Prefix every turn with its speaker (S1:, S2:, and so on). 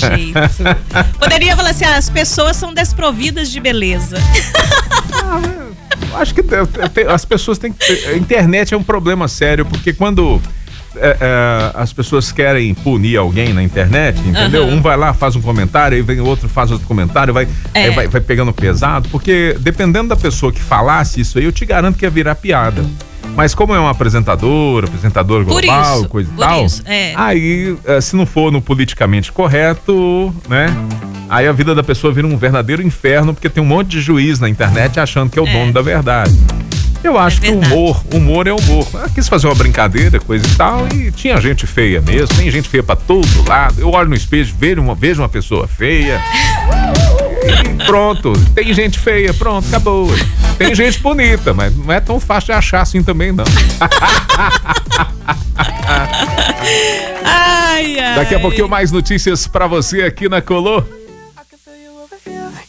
S1: jeito. Poderia falar assim, as pessoas são desprovidas de beleza.
S2: Acho que as pessoas têm que... A internet é um problema sério, porque quando as pessoas querem punir alguém na internet, entendeu? Um vai lá, faz um comentário, aí vem o outro, faz outro comentário, vai pegando pesado, porque dependendo da pessoa que falasse isso aí, eu te garanto que ia virar piada. Mas como é um apresentador global, coisa e tal, aí se não for no politicamente correto, né? Aí a vida da pessoa vira um verdadeiro inferno, porque tem um monte de juiz na internet achando que é o dono da verdade. Eu acho que humor é humor. Eu quis fazer uma brincadeira, coisa e tal, e tinha gente feia mesmo, tem gente feia pra todo lado. Eu olho no espelho, vejo uma pessoa feia e pronto, tem gente feia, pronto, acabou. Tem gente bonita, mas não é tão fácil de achar assim também, não.
S1: Ai.
S2: Daqui a pouquinho mais notícias pra você aqui na Colô.